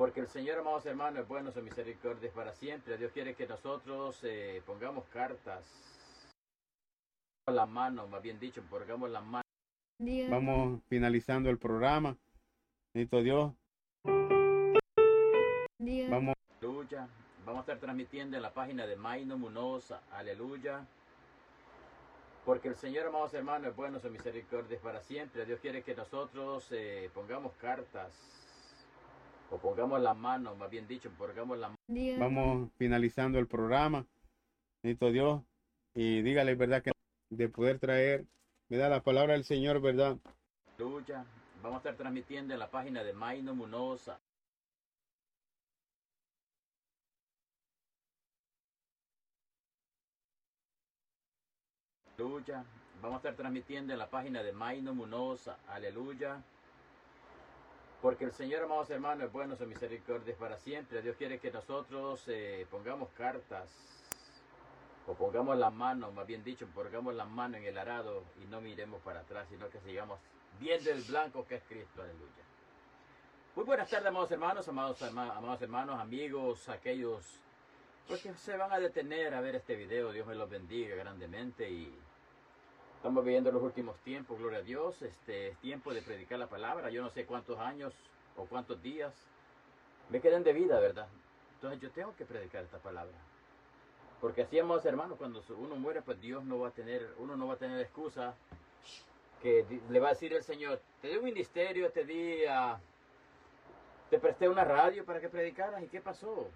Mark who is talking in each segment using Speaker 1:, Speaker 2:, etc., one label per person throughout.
Speaker 1: Porque el Señor, amados hermanos, es bueno, su misericordia es para siempre. Dios quiere que nosotros pongamos cartas a la mano, más bien dicho, pongamos la mano.
Speaker 2: Vamos finalizando el programa. Bendito Dios. Vamos.
Speaker 1: Aleluya. Vamos a estar transmitiendo en la página de Maino Munoz. Aleluya. Porque el Señor, amados hermanos, es bueno, su misericordia es para siempre. Dios quiere que nosotros pongamos cartas. O pongamos la mano, más bien dicho, pongamos la mano.
Speaker 2: Vamos finalizando el programa. Bendito Dios. Y dígale, ¿verdad? Que de poder traer, me da la palabra del Señor, ¿verdad?
Speaker 1: Aleluya. Vamos a estar transmitiendo en la página de Maino Munoz. Aleluya. Vamos a estar transmitiendo en la página de Maino Munoz. Aleluya. Porque el Señor, amados hermanos, es bueno, su misericordia es para siempre. Dios quiere que nosotros pongamos cartas. O pongamos la mano, más bien dicho, pongamos la mano en el arado y no miremos para atrás, sino que sigamos viendo el blanco que es Cristo. Aleluya. Muy buenas tardes, amados hermanos, amados hermanos, amigos, aquellos pues, que se van a detener a ver este video. Dios me los bendiga grandemente y estamos viviendo los últimos tiempos, gloria a Dios. Es tiempo de predicar la palabra. Yo no sé cuántos años o cuántos días me quedan de vida, ¿verdad? Entonces yo tengo que predicar esta palabra. Porque así, amados hermanos, cuando uno muere, pues Dios no va a tener, uno no va a tener excusa que le va a decir el Señor, te di un ministerio, te presté una radio para que predicaras, ¿y qué pasó?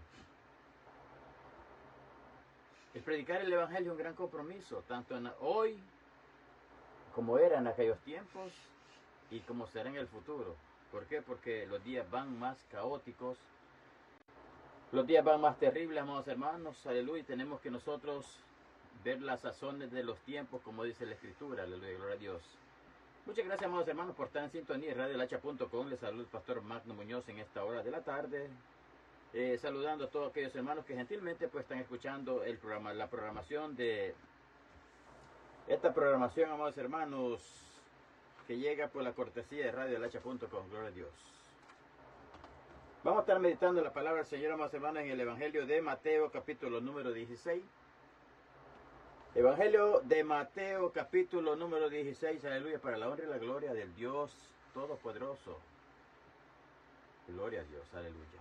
Speaker 1: El predicar el Evangelio es un gran compromiso, tanto hoy como era en aquellos tiempos y como será en el futuro. ¿Por qué? Porque los días van más caóticos, los días van más terribles, amados hermanos. Aleluya. Tenemos que nosotros ver las sazones de los tiempos, como dice la Escritura. Aleluya, gloria a Dios. Muchas gracias, amados hermanos, por estar en sintonía. RadioLacha.com. Les saluda el pastor Magno Muñoz en esta hora de la tarde. Saludando a todos aquellos hermanos que gentilmente pues están escuchando el programa, la programación de esta programación, amados hermanos, que llega por la cortesía de RadioLacha.com. Gloria a Dios. Vamos a estar meditando la palabra del Señor, amados hermanos, en el Evangelio de Mateo, capítulo número 16. Evangelio de Mateo, capítulo número 16. Aleluya, para la honra y la gloria del Dios Todopoderoso. Gloria a Dios, aleluya.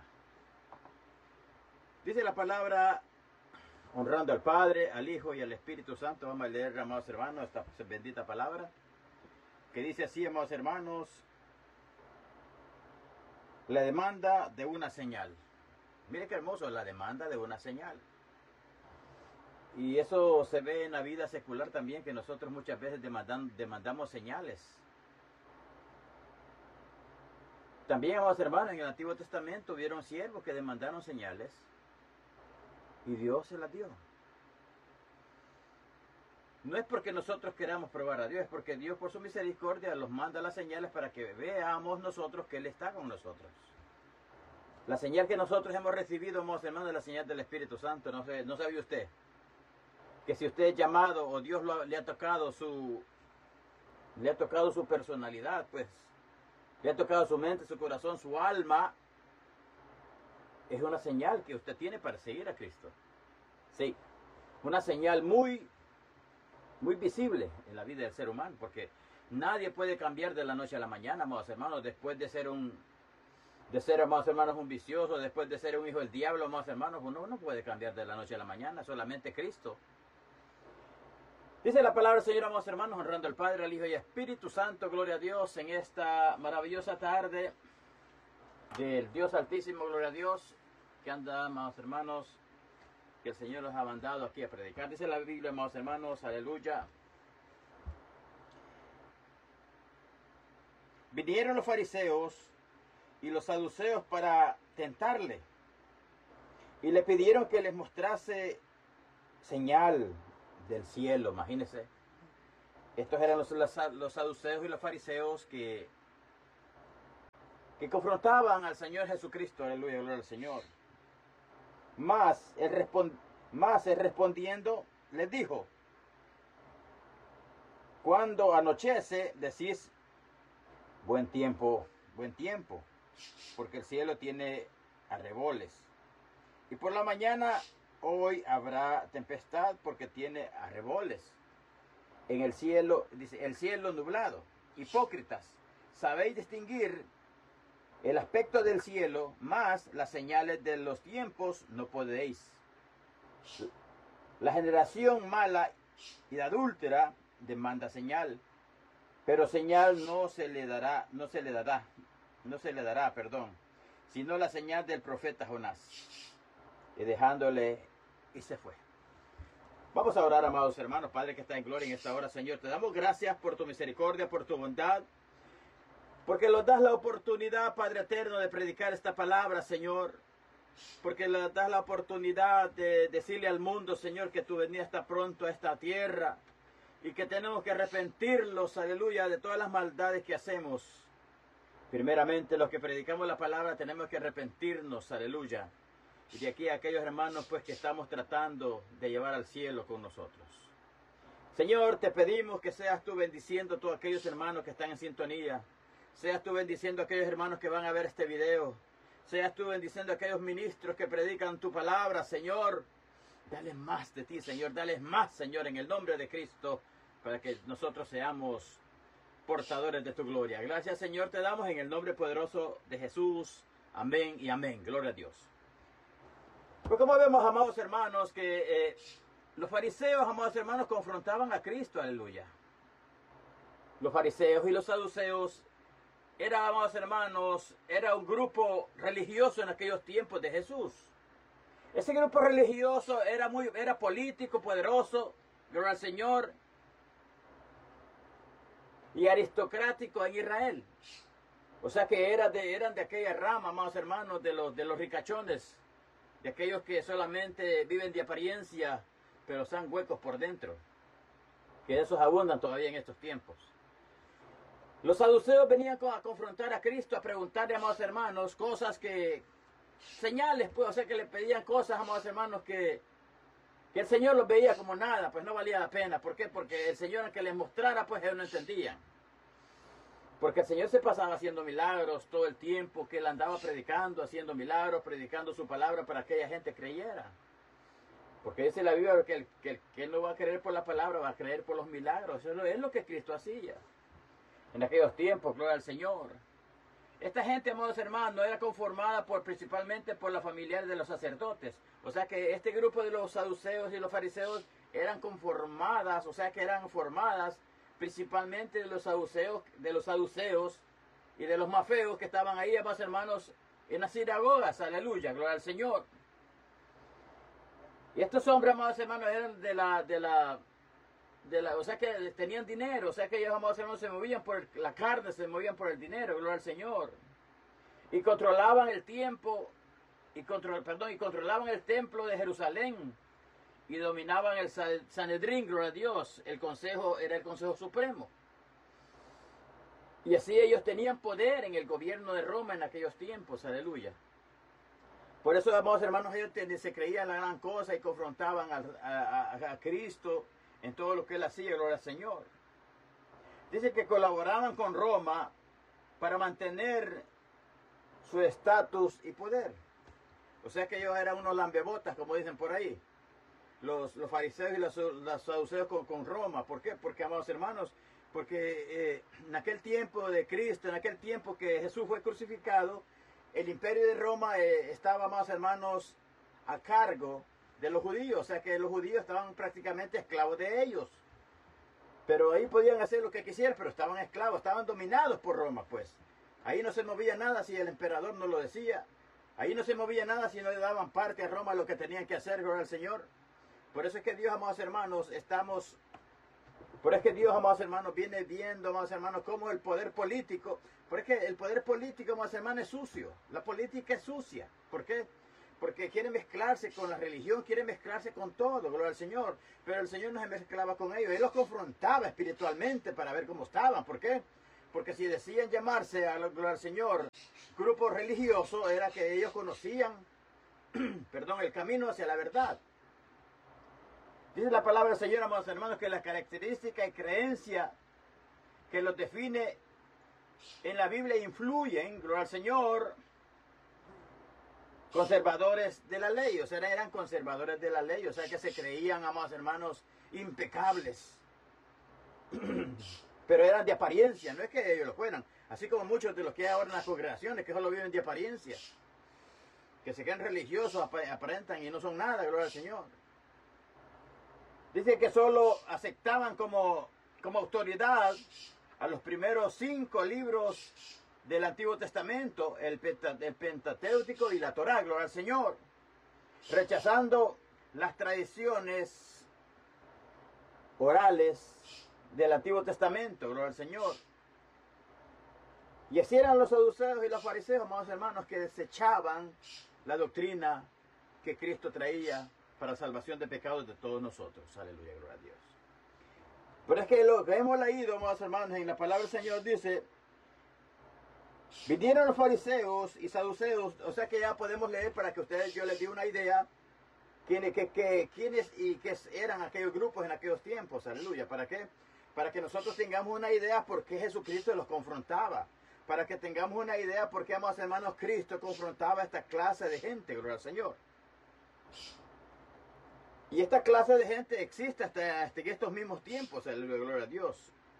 Speaker 1: Dice la palabra, honrando al Padre, al Hijo y al Espíritu Santo. Vamos a leer, amados hermanos, esta bendita palabra, que dice así, amados hermanos, la demanda de una señal. Mire qué hermoso, la demanda de una señal. Y eso se ve en la vida secular también, que nosotros muchas veces demandamos señales. También, amados hermanos, en el Antiguo Testamento hubieron siervos que demandaron señales y Dios se las dio. No es porque nosotros queramos probar a Dios, es porque Dios por su misericordia nos manda las señales para que veamos nosotros que Él está con nosotros. La señal que nosotros hemos recibido, amados hermanos, es la señal del Espíritu Santo. No sabía usted que si usted es llamado o Dios le ha tocado su personalidad, pues le ha tocado su mente, su corazón, su alma, es una señal que usted tiene para seguir a Cristo. Sí, una señal muy visible en la vida del ser humano, porque nadie puede cambiar de la noche a la mañana, amados hermanos, después de ser amados hermanos, un vicioso, después de ser un hijo del diablo, amados hermanos, uno no puede cambiar de la noche a la mañana, solamente Cristo. Dice la palabra del Señor, amados hermanos, honrando al Padre, al Hijo y al Espíritu Santo. Gloria a Dios en esta maravillosa tarde del Dios Altísimo. Gloria a Dios, que anda, amados hermanos, que el Señor los ha mandado aquí a predicar. Dice la Biblia, amados hermanos, aleluya. Vinieron los fariseos y los saduceos para tentarle y le pidieron que les mostrase señal del cielo. Imagínense, estos eran los saduceos y los fariseos que confrontaban al Señor Jesucristo. Aleluya, gloria al Señor. Mas él respondiendo les dijo, cuando anochece decís buen tiempo, porque el cielo tiene arreboles. Y por la mañana hoy habrá tempestad porque tiene arreboles. En el cielo, dice, el cielo nublado. Hipócritas, sabéis distinguir el aspecto del cielo, mas las señales de los tiempos no podéis. La generación mala y adúltera demanda señal, pero señal no se le dará, sino la señal del profeta Jonás. Y dejándole, y se fue. Vamos a orar, amados hermanos. Padre que está en gloria en esta hora, Señor, te damos gracias por tu misericordia, por tu bondad, porque nos das la oportunidad, Padre eterno, de predicar esta palabra, Señor. Porque nos das la oportunidad de decirle al mundo, Señor, que tu venida está pronto a esta tierra. Y que tenemos que arrepentirnos, aleluya, de todas las maldades que hacemos. Primeramente, los que predicamos la palabra tenemos que arrepentirnos, aleluya. Y de aquí a aquellos hermanos, pues, que estamos tratando de llevar al cielo con nosotros. Señor, te pedimos que seas tú bendiciendo a todos aquellos hermanos que están en sintonía. Seas tú bendiciendo a aquellos hermanos que van a ver este video. Seas tú bendiciendo a aquellos ministros que predican tu palabra, Señor. Dale más de ti, Señor. Dale más, Señor, en el nombre de Cristo, para que nosotros seamos portadores de tu gloria. Gracias, Señor, te damos en el nombre poderoso de Jesús. Amén y amén. Gloria a Dios. Pues como vemos, amados hermanos, que los fariseos, amados hermanos, confrontaban a Cristo. Aleluya. Los fariseos y los saduceos era, amados hermanos, era un grupo religioso en aquellos tiempos de Jesús. Ese grupo religioso era político, poderoso, gloria al Señor, y aristocrático en Israel. O sea que eran de aquella rama, amados hermanos, de los ricachones, de aquellos que solamente viven de apariencia, pero son huecos por dentro, que esos abundan todavía en estos tiempos. Los saduceos venían a confrontar a Cristo, a preguntarle, amados hermanos, cosas señales, pues, o sea, que le pedían cosas, amados hermanos, que el Señor los veía como nada, pues no valía la pena. ¿Por qué? Porque el Señor, que les mostrara, pues ellos no entendían. Porque el Señor se pasaba haciendo milagros todo el tiempo, que Él andaba predicando, haciendo milagros, predicando su palabra para que aquella gente creyera. Porque dice la Biblia que Él no va a creer por la palabra, va a creer por los milagros. Eso es lo que Cristo hacía en aquellos tiempos, gloria al Señor. Esta gente, amados hermanos, era conformada principalmente por la familia de los sacerdotes. O sea que este grupo de los saduceos y los fariseos eran conformadas, o sea que eran formadas principalmente de los saduceos y de los mafeos que estaban ahí, amados hermanos, en las sinagogas. Aleluya, gloria al Señor. Y estos hombres, amados hermanos, eran o sea que tenían dinero, o sea que ellos, amados hermanos, se movían por la carne, se movían por el dinero, gloria al Señor. Y controlaban el tiempo, y controlaban el templo de Jerusalén, y dominaban el Sanedrín, gloria a Dios. El consejo era el consejo supremo. Y así ellos tenían poder en el gobierno de Roma en aquellos tiempos, aleluya. Por eso, amados hermanos, ellos se creían la gran cosa y confrontaban a Cristo en todo lo que Él hacía, gloria al Señor. Dice que colaboraban con Roma para mantener su estatus y poder. O sea que ellos eran unos lambebotas, como dicen por ahí. Los fariseos y los saduceos con Roma. ¿Por qué? Porque, amados hermanos, porque en aquel tiempo de Cristo, en aquel tiempo que Jesús fue crucificado, el imperio de Roma estaba, amados hermanos, a cargo de los judíos. O sea que los judíos estaban prácticamente esclavos de ellos. Pero ahí podían hacer lo que quisieran, pero estaban esclavos, estaban dominados por Roma, pues. Ahí no se movía nada si el emperador no lo decía. Ahí no se movía nada si no le daban parte a Roma lo que tenían que hacer, gloria al Señor. Por eso es que Dios, amados hermanos, amados hermanos, viene viendo, amados hermanos, cómo el poder político, porque el poder político, amados hermanos, es sucio. La política es sucia. ¿Por qué? Porque quiere mezclarse con la religión, quiere mezclarse con todo, gloria al Señor. Pero el Señor no se mezclaba con ellos. Él los confrontaba espiritualmente para ver cómo estaban. ¿Por qué? Porque si decían llamarse a gloria al Señor grupo religioso, era que ellos conocían, el camino hacia la verdad. Dice la palabra del Señor, amados hermanos, que la característica y creencia que los define en la Biblia influyen, gloria al Señor, conservadores de la ley, o sea, eran conservadores de la ley, o sea, que se creían, amados hermanos, impecables. Pero eran de apariencia, no es que ellos lo fueran. Así como muchos de los que hay ahora en las congregaciones, que solo viven de apariencia, que se creen religiosos, aparentan y no son nada, gloria al Señor. Dice que solo aceptaban como autoridad a los primeros 5 libros del Antiguo Testamento, el Pentateuco y la Torá, gloria al Señor, rechazando las tradiciones orales del Antiguo Testamento, gloria al Señor. Y así eran los saduceos y los fariseos, amados hermanos, que desechaban la doctrina que Cristo traía para salvación de pecados de todos nosotros. Aleluya, gloria a Dios. Pero es que lo que hemos leído, amados hermanos, en la palabra del Señor dice, vinieron los fariseos y saduceos, o sea que ya podemos leer para que ustedes, yo les di una idea, quiénes y qué eran aquellos grupos en aquellos tiempos, aleluya. ¿Para qué? Para que nosotros tengamos una idea por qué Jesucristo los confrontaba. Para que tengamos una idea por qué, amados hermanos, Cristo confrontaba a esta clase de gente, gloria al Señor. Y esta clase de gente existe hasta en estos mismos tiempos, aleluya, gloria a Dios.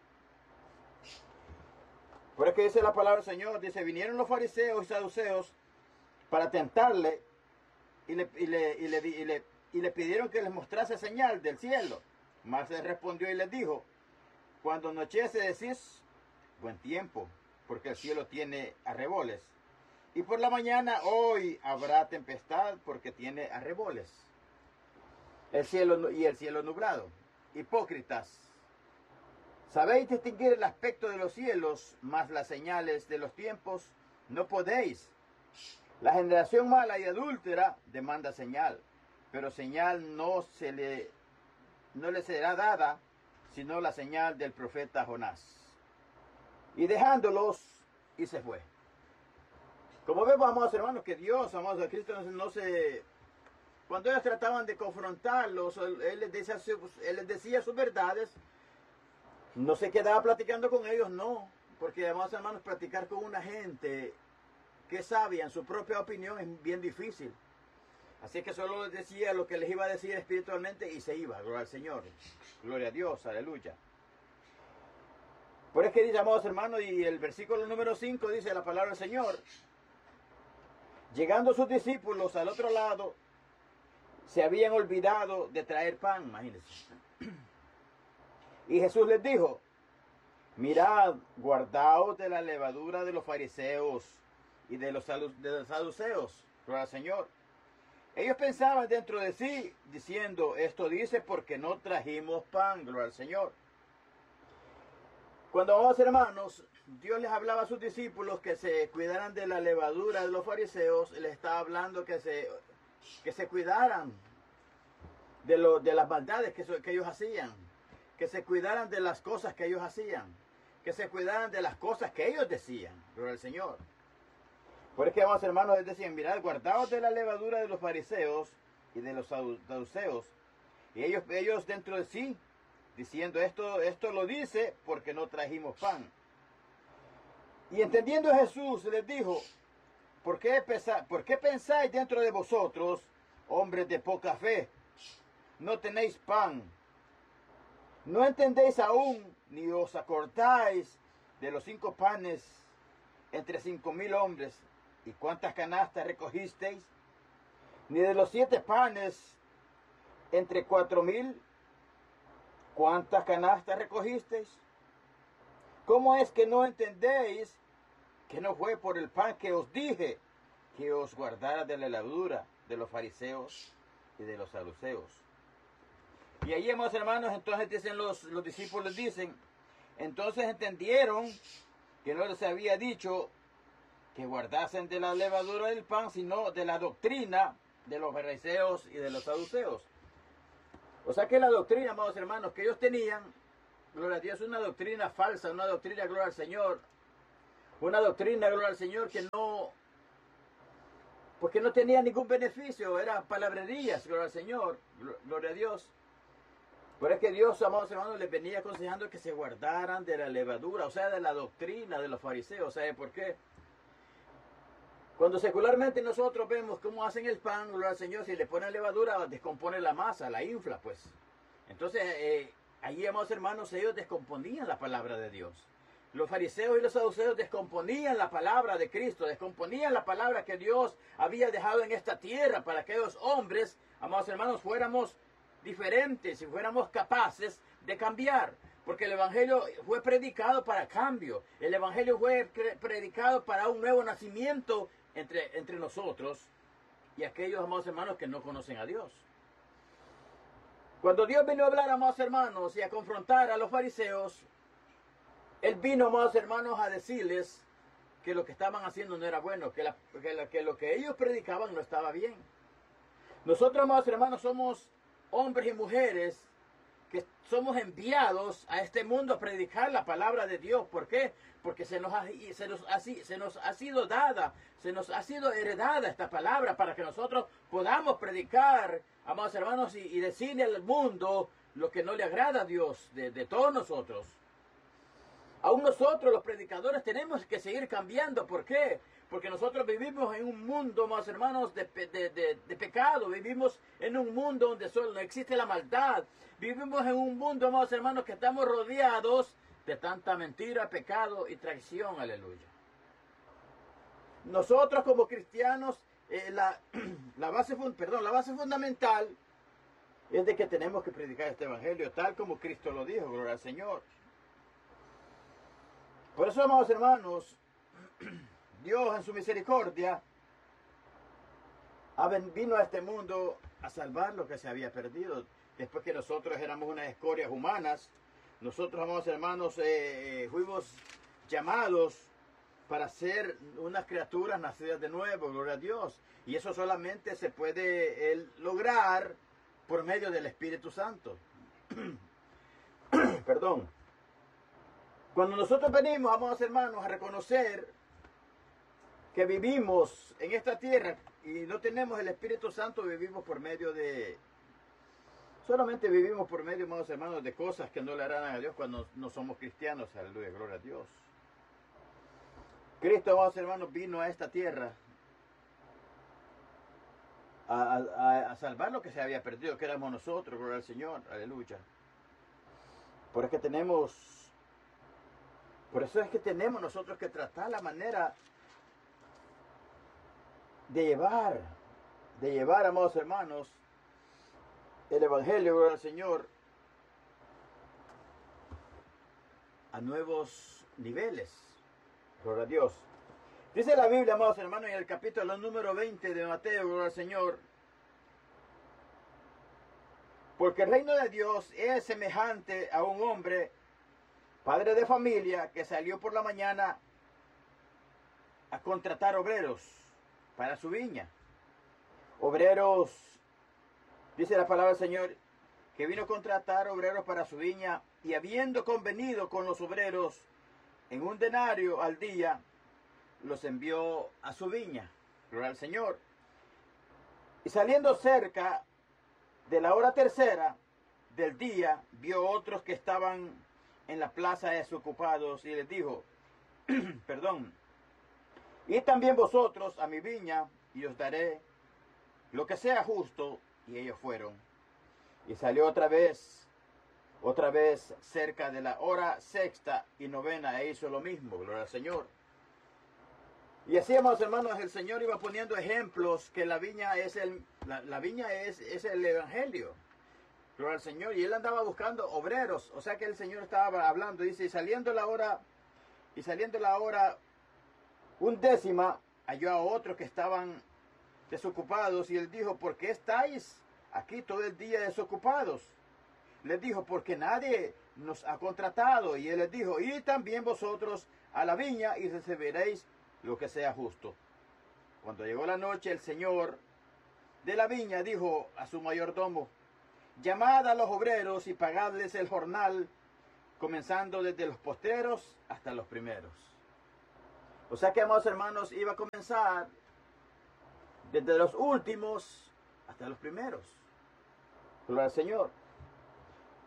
Speaker 1: Por eso que dice la palabra del Señor, dice, vinieron los fariseos y saduceos para tentarle y le pidieron que les mostrase señal del cielo. Mas él respondió y les dijo, cuando anochece decís, buen tiempo, porque el cielo tiene arreboles. Y por la mañana, hoy habrá tempestad, porque tiene arreboles. El cielo nublado. Hipócritas, sabéis distinguir el aspecto de los cielos, mas las señales de los tiempos no podéis. La generación mala y adúltera demanda señal, pero señal no le será dada, sino la señal del profeta Jonás. Y dejándolos, y se fue. Como vemos, amados hermanos, que Dios, amados de Cristo, cuando ellos trataban de confrontarlos, él les decía sus verdades, no se quedaba platicando con ellos, no. Porque, amados hermanos, platicar con una gente que sabía en su propia opinión es bien difícil. Así que solo les decía lo que les iba a decir espiritualmente y se iba, gloria al Señor. Gloria a Dios, aleluya. Por eso que dice, amados hermanos, y el versículo número 5 dice la palabra del Señor. Llegando sus discípulos al otro lado, se habían olvidado de traer pan, imagínense. Y Jesús les dijo, mirad, guardaos de la levadura de los fariseos y de los saduceos, gloria al Señor. Ellos pensaban dentro de sí, diciendo, esto dice porque no trajimos pan, gloria al Señor. Cuando, amados hermanos, Dios les hablaba a sus discípulos que se cuidaran de la levadura de los fariseos, les estaba hablando que se cuidaran de las maldades que ellos hacían, que se cuidaran de las cosas que ellos hacían, que se cuidaran de las cosas que ellos decían, gloria al Señor. Por eso que, amados hermanos, les decían, mirad, guardaos de la levadura de los fariseos y de los saduceos. Y ellos dentro de sí, diciendo, esto lo dice porque no trajimos pan. Y entendiendo Jesús les dijo, ¿por qué pensáis dentro de vosotros, hombres de poca fe? No tenéis pan. No entendéis aún, ni os acordáis de los 5 panes entre 5,000 hombres, y cuántas canastas recogisteis, ni de los 7 panes entre 4,000, ¿cuántas canastas recogisteis? ¿Cómo es que no entendéis que no fue por el pan que os dije que os guardara de la levadura de los fariseos y de los saduceos? Y ahí, amados hermanos, entonces dicen los discípulos, entonces entendieron que no les había dicho que guardasen de la levadura del pan, sino de la doctrina de los fariseos y de los saduceos. O sea que la doctrina, amados hermanos, que ellos tenían, gloria a Dios, una doctrina falsa, una doctrina, gloria al Señor, una doctrina, gloria al Señor, porque no tenía ningún beneficio, eran palabrerías, gloria al Señor, gloria a Dios. Pero es que Dios, amados hermanos, les venía aconsejando que se guardaran de la levadura, o sea, de la doctrina de los fariseos. ¿Sabe por qué? Cuando secularmente nosotros vemos cómo hacen el pan, gloria al Señor, si le ponen levadura, descompone la masa, la infla, pues. Entonces, allí, amados hermanos, ellos descomponían la palabra de Dios. Los fariseos y los saduceos descomponían la palabra de Cristo, descomponían la palabra que Dios había dejado en esta tierra para que los hombres, amados hermanos, fuéramos diferentes y fuéramos capaces de cambiar. Porque el Evangelio fue predicado para cambio. El Evangelio fue predicado para un nuevo nacimiento entre nosotros y aquellos, amados hermanos, que no conocen a Dios. Cuando Dios vino a hablar, amados hermanos, y a confrontar a los fariseos, Él vino, amados hermanos, a decirles que lo que estaban haciendo no era bueno, que lo que ellos predicaban no estaba bien. Nosotros, amados hermanos, somos hombres y mujeres que somos enviados a este mundo a predicar la palabra de Dios. ¿Por qué? Porque se nos ha sido dada, se nos ha sido heredada esta palabra para que nosotros podamos predicar, amados hermanos, y decirle al mundo lo que no le agrada a Dios de todos nosotros. Aún nosotros, los predicadores, tenemos que seguir cambiando. ¿Por qué? Porque nosotros vivimos en un mundo, más hermanos, de pecado. Vivimos en un mundo donde solo no existe la maldad. Vivimos en un mundo, más hermanos, que estamos rodeados de tanta mentira, pecado y traición. Aleluya. Nosotros como cristianos, la base fundamental es de que tenemos que predicar este evangelio tal como Cristo lo dijo. Gloria al Señor. Por eso, amados hermanos, Dios en su misericordia vino a este mundo a salvar lo que se había perdido. Después que nosotros éramos unas escorias humanas, nosotros, amados hermanos, fuimos llamados para ser unas criaturas nacidas de nuevo, gloria a Dios. Y eso solamente se puede lograr por medio del Espíritu Santo. Perdón. Cuando nosotros venimos, amados hermanos, a reconocer que vivimos en esta tierra y no tenemos el Espíritu Santo, vivimos por medio de... Solamente vivimos por medio, amados hermanos, de cosas que no le agradan a Dios cuando no somos cristianos. Aleluya, gloria a Dios. Cristo, amados hermanos, vino a esta tierra a salvar lo que se había perdido, que éramos nosotros, gloria al Señor. Aleluya. Por eso es que tenemos nosotros que tratar la manera de llevar, amados hermanos, el Evangelio del Señor a nuevos niveles. Gloria a Dios. Dice la Biblia, amados hermanos, en el capítulo número 20 de Mateo, gloria al Señor, porque el reino de Dios es semejante a un hombre, padre de familia, que salió por la mañana a contratar obreros para su viña. Obreros, dice la palabra del Señor, que vino a contratar obreros para su viña, y habiendo convenido con los obreros en un denario al día, los envió a su viña. Gloria al Señor. Y saliendo cerca de la hora tercera del día, vio otros que estaban en la plaza desocupados, y les dijo, perdón, id también vosotros a mi viña, y os daré lo que sea justo. Y ellos fueron. Y salió otra vez cerca de la hora sexta y novena, e hizo lo mismo. Gloria al Señor. Y así, amados hermanos, el Señor iba poniendo ejemplos que la viña es el Evangelio. Gloria al Señor. Y él andaba buscando obreros. O sea que el Señor estaba hablando. Dice, y saliendo la hora 1:10, halló a otros que estaban desocupados. Y él dijo, ¿por qué estáis aquí todo el día desocupados? Les dijo, porque nadie nos ha contratado. Y él les dijo, id también vosotros a la viña y recibiréis lo que sea justo. Cuando llegó la noche, el señor de la viña dijo a su mayordomo, llamad a los obreros y pagadles el jornal, comenzando desde los postreros hasta los primeros. O sea que, amados hermanos, iba a comenzar desde los últimos hasta los primeros. Gloria al Señor.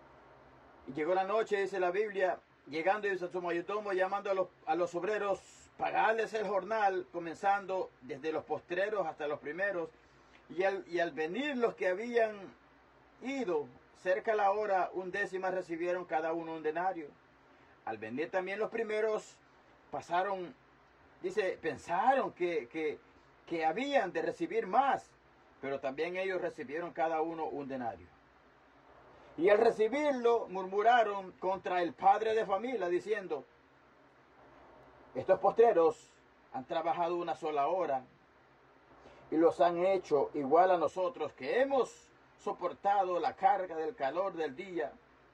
Speaker 1: Y llegó la noche, dice la Biblia, llegando, dice, a su mayordomo, llamando a los obreros pagarles el jornal, comenzando desde los postreros hasta los primeros, y al venir los que habían ido cerca a la hora 1/10 recibieron cada uno 1 denario. Al venir también los primeros, pasaron, dice, pensaron que habían de recibir más, pero también ellos recibieron cada uno 1 denario. Y al recibirlo, murmuraron contra el padre de familia, diciendo: estos postreros han trabajado 1 sola hora y los han hecho igual a nosotros, que hemos soportado la carga del calor del día.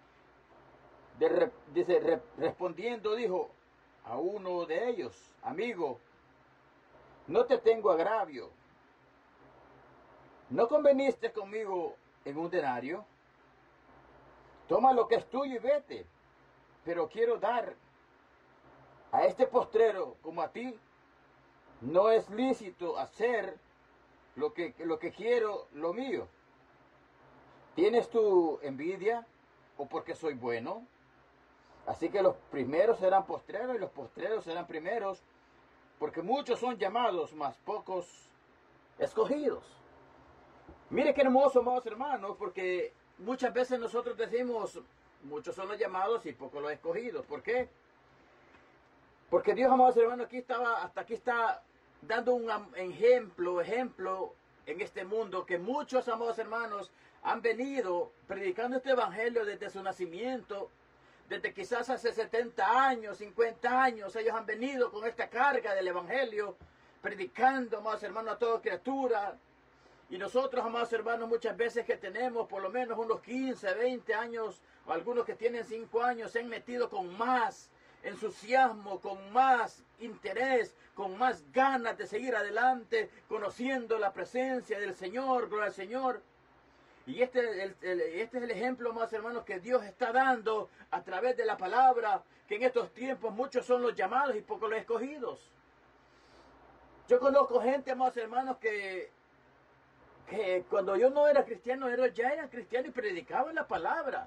Speaker 1: Respondiendo dijo a uno de ellos: amigo, no te tengo agravio. ¿No conveniste conmigo en 1 denario? Toma lo que es tuyo y vete. Pero quiero dar a este postrero como a ti. No es lícito hacer lo que quiero, lo mío. ¿Tienes tu envidia o porque soy bueno? Así que los primeros serán postreros y los postreros serán primeros, porque muchos son llamados, mas pocos escogidos. Mire qué hermoso, amados hermanos, porque muchas veces nosotros decimos, muchos son los llamados y pocos los escogidos. ¿Por qué? Porque Dios, amados hermanos, hasta aquí está dando un ejemplo en este mundo, que muchos, amados hermanos, han venido predicando este evangelio desde su nacimiento, desde quizás hace 70 años, 50 años, ellos han venido con esta carga del evangelio, predicando, amados hermanos, a toda criatura. Y nosotros, amados hermanos, muchas veces que tenemos por lo menos unos 15, 20 años, o algunos que tienen 5 años, se han metido con más entusiasmo, con más interés, con más ganas de seguir adelante, conociendo la presencia del Señor, gloria al Señor. Y este es el ejemplo, amados hermanos, que Dios está dando a través de la palabra, que en estos tiempos muchos son los llamados y pocos los escogidos. Yo conozco gente, amados hermanos, que cuando yo no era cristiano, ya era cristiano y predicaba la palabra.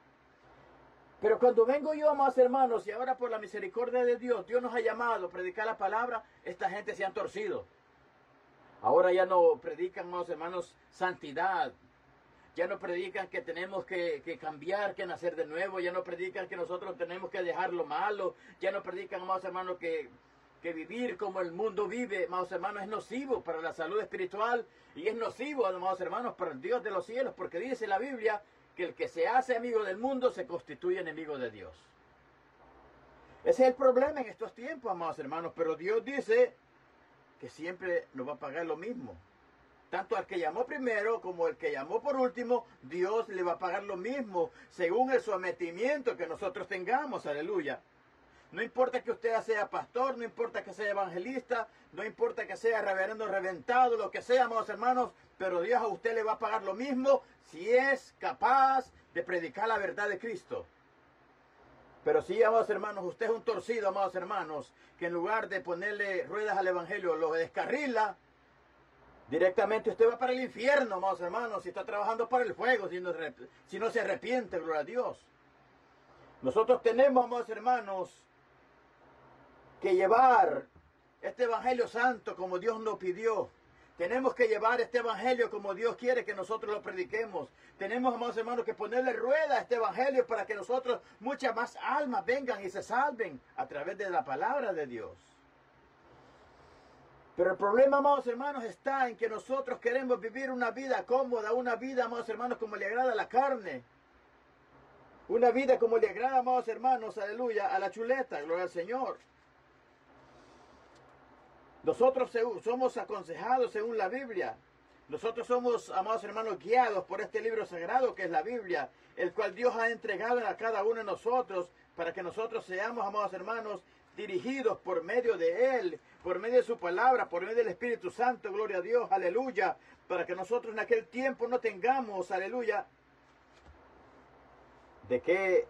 Speaker 1: Pero cuando vengo yo, amados hermanos, y ahora por la misericordia de Dios, Dios nos ha llamado a predicar la palabra, esta gente se han torcido. Ahora ya no predican, amados hermanos, santidad. Ya no predican que tenemos que cambiar, que nacer de nuevo. Ya no predican que nosotros tenemos que dejar lo malo. Ya no predican, amados hermanos, que vivir como el mundo vive, amados hermanos, es nocivo para la salud espiritual. Y es nocivo, amados hermanos, para el Dios de los cielos. Porque dice la Biblia que el que se hace amigo del mundo se constituye enemigo de Dios. Ese es el problema en estos tiempos, amados hermanos. Pero Dios dice que siempre nos va a pagar lo mismo. Tanto al que llamó primero como el que llamó por último, Dios le va a pagar lo mismo, según el sometimiento que nosotros tengamos, aleluya. No importa que usted sea pastor, no importa que sea evangelista, no importa que sea reverendo reventado, lo que sea, amados hermanos, pero Dios a usted le va a pagar lo mismo si es capaz de predicar la verdad de Cristo. Pero si, amados hermanos, usted es un torcido, amados hermanos, que en lugar de ponerle ruedas al evangelio, lo descarrila, directamente usted va para el infierno, amados hermanos, si está trabajando para el fuego, si no se arrepiente, gloria a Dios. Nosotros tenemos, amados hermanos, que llevar este evangelio santo como Dios nos pidió. Tenemos que llevar este evangelio como Dios quiere que nosotros lo prediquemos. Tenemos, amados hermanos, que ponerle rueda a este evangelio para que nosotros, muchas más almas vengan y se salven a través de la palabra de Dios. Pero el problema, amados hermanos, está en que nosotros queremos vivir una vida cómoda, una vida, amados hermanos, como le agrada a la carne. Una vida como le agrada, amados hermanos, aleluya, a la chuleta, gloria al Señor. Nosotros somos aconsejados según la Biblia. Nosotros somos, amados hermanos, guiados por este libro sagrado que es la Biblia, el cual Dios ha entregado a cada uno de nosotros para que nosotros seamos, amados hermanos, dirigidos por medio de Él, por medio de su palabra, por medio del Espíritu Santo, gloria a Dios, aleluya, para que nosotros en aquel tiempo no tengamos, aleluya, de qué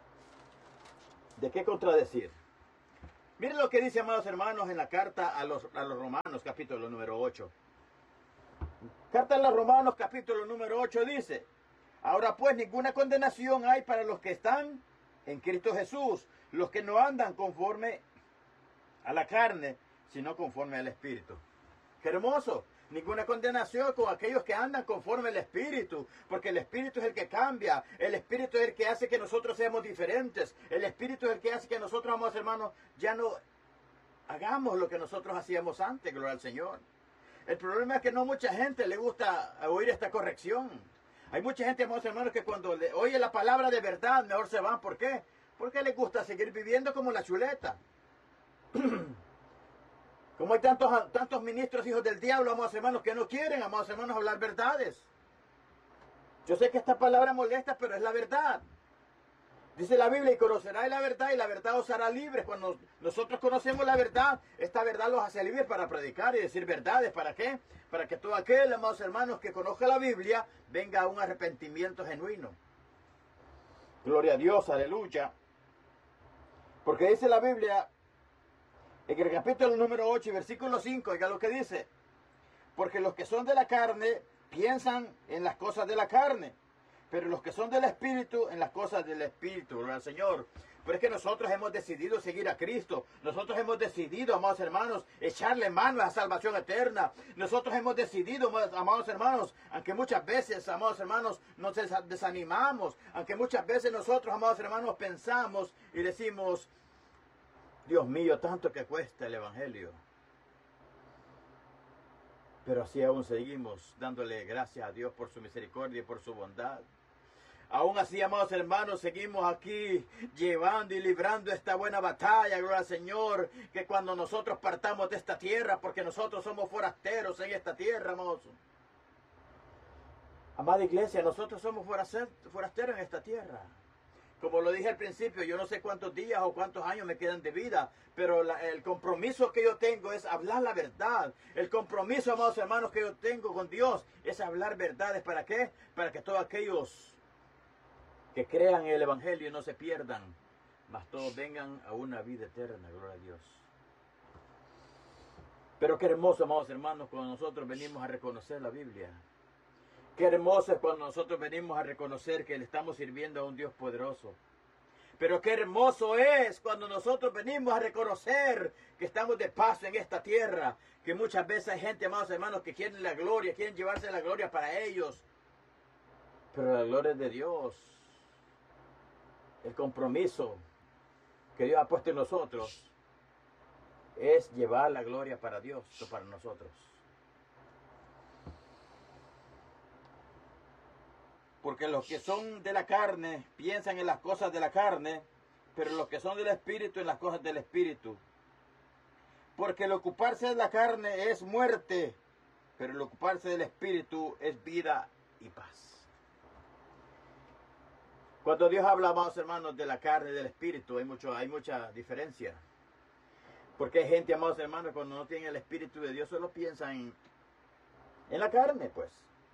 Speaker 1: contradecir. Miren lo que dice, amados hermanos, en la carta a los Romanos, capítulo número 8. Carta a los Romanos, capítulo número 8 dice: ahora pues ninguna condenación hay para los que están en Cristo Jesús, los que no andan conforme a la carne, sino conforme al Espíritu. ¡Qué hermoso! Ninguna condenación con aquellos que andan conforme al Espíritu, porque el Espíritu es el que cambia, el Espíritu es el que hace que nosotros seamos diferentes, el Espíritu es el que hace que nosotros, amados hermanos, ya no hagamos lo que nosotros hacíamos antes, gloria al Señor. El problema es que no mucha gente le gusta oír esta corrección. Hay mucha gente, amados hermanos, que cuando oye la palabra de verdad, mejor se van. ¿Por qué? Porque les gusta seguir viviendo como la chuleta. Como hay tantos ministros hijos del diablo, amados hermanos, que no quieren, amados hermanos, hablar verdades. Yo sé que esta palabra molesta, pero es la verdad. Dice la Biblia, y conoceráis la verdad, y la verdad os hará libres. Cuando nosotros conocemos la verdad, esta verdad los hace libres para predicar y decir verdades. ¿Para qué? Para que todo aquel, amados hermanos, que conozca la Biblia, venga a un arrepentimiento genuino. Gloria a Dios, aleluya. Porque dice la Biblia, en el capítulo número 8 y versículo 5, oiga lo que dice. Porque los que son de la carne piensan en las cosas de la carne, pero los que son del Espíritu en las cosas del Espíritu, gloria al Señor. Pero es que nosotros hemos decidido seguir a Cristo. Nosotros hemos decidido, amados hermanos, echarle mano a la salvación eterna. Nosotros hemos decidido, amados hermanos, aunque muchas veces, amados hermanos, nos desanimamos, aunque muchas veces nosotros, amados hermanos, pensamos y decimos, Dios mío, tanto que cuesta el Evangelio. Pero así aún seguimos dándole gracias a Dios por su misericordia y por su bondad. Aún así, amados hermanos, seguimos aquí llevando y librando esta buena batalla, gloria al Señor, que cuando nosotros partamos de esta tierra, porque nosotros somos forasteros en esta tierra, amados. Amada iglesia, nosotros somos forasteros en esta tierra. Como lo dije al principio, yo no sé cuántos días o cuántos años me quedan de vida, pero el compromiso que yo tengo es hablar la verdad. El compromiso, amados hermanos, que yo tengo con Dios es hablar verdades. ¿Para qué? Para que todos aquellos que crean en el Evangelio no se pierdan, mas todos vengan a una vida eterna, gloria a Dios. Pero qué hermoso, amados hermanos, cuando nosotros venimos a reconocer la Biblia. Qué hermoso es cuando nosotros venimos a reconocer que le estamos sirviendo a un Dios poderoso. Pero qué hermoso es cuando nosotros venimos a reconocer que estamos de paso en esta tierra. Que muchas veces hay gente, amados hermanos, que quieren la gloria, quieren llevarse la gloria para ellos. Pero la gloria es de Dios. El compromiso que Dios ha puesto en nosotros es llevar la gloria para Dios, no para nosotros. Porque los que son de la carne piensan en las cosas de la carne, pero los que son del Espíritu en las cosas del Espíritu. Porque el ocuparse de la carne es muerte, pero el ocuparse del Espíritu es vida y paz. Cuando Dios habla, amados hermanos, de la carne y del Espíritu, hay mucha diferencia. Porque hay gente, amados hermanos, cuando no tienen el Espíritu de Dios, solo piensan en la carne, pues.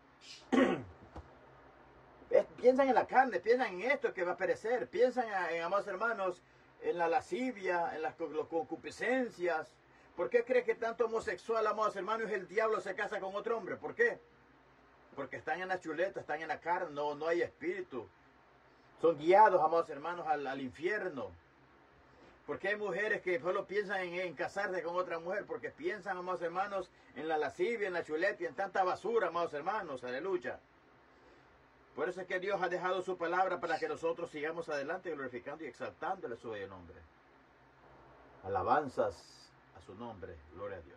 Speaker 1: Piensan en la carne, piensan en esto que va a perecer, piensan en, amados hermanos, en la lascivia, en las concupiscencias. ¿Por qué cree que tanto homosexual, amados hermanos, el diablo se casa con otro hombre? ¿Por qué? Porque están en la chuleta, están en la carne, no hay espíritu. Son guiados, amados hermanos, al infierno. Porque hay mujeres que solo piensan en casarse con otra mujer, porque piensan, amados hermanos, en la lascivia, en la chuleta y en tanta basura, amados hermanos, aleluya. Por eso es que Dios ha dejado su palabra para que nosotros sigamos adelante glorificando y exaltándole su bello nombre. Alabanzas a su nombre, gloria a Dios.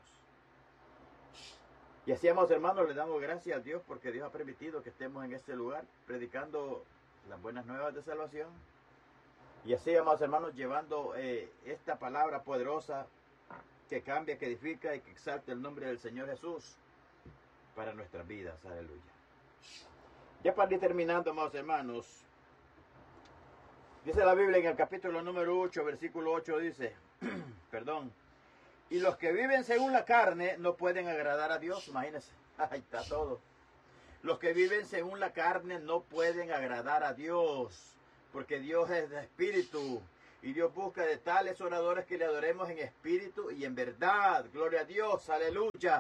Speaker 1: Y así, amados hermanos, le damos gracias a Dios porque Dios ha permitido que estemos en este lugar predicando las buenas nuevas de salvación. Y así, amados hermanos, llevando esta palabra poderosa que cambia, que edifica y que exalta el nombre del Señor Jesús para nuestras vidas. Aleluya. Ya para ir terminando, amados hermanos, dice la Biblia en el capítulo número 8, versículo 8, dice, perdón, y los que viven según la carne no pueden agradar a Dios. Imagínense, ahí está todo. Los que viven según la carne no pueden agradar a Dios, porque Dios es de espíritu, y Dios busca de tales oradores que le adoremos en espíritu y en verdad. Gloria a Dios, aleluya.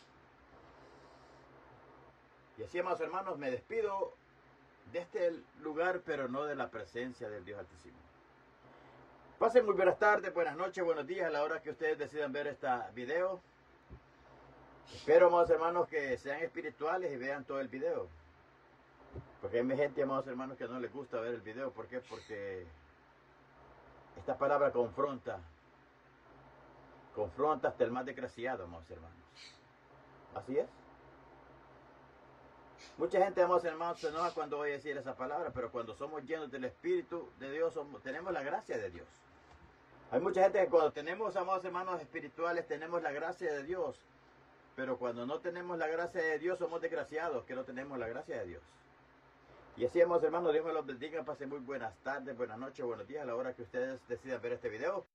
Speaker 1: Y así, amados hermanos, me despido de este lugar, pero no de la presencia del Dios Altísimo. Pasen muy buenas tardes, buenas noches, buenos días a la hora que ustedes decidan ver este video. Espero, amados hermanos, que sean espirituales y vean todo el video. Porque hay gente, amados hermanos, que no les gusta ver el video. ¿Por qué? Porque esta palabra confronta hasta el más desgraciado, amados hermanos. Así es. Mucha gente, amados hermanos, se enoja cuando voy a decir esa palabra, pero cuando somos llenos del Espíritu de Dios, tenemos la gracia de Dios. Hay mucha gente que cuando tenemos, amados hermanos, espirituales, tenemos la gracia de Dios. Pero cuando no tenemos la gracia de Dios, somos desgraciados, que no tenemos la gracia de Dios. Y así, amados hermanos, Dios me los bendiga. Pasen muy buenas tardes, buenas noches, buenos días a la hora que ustedes decidan ver este video.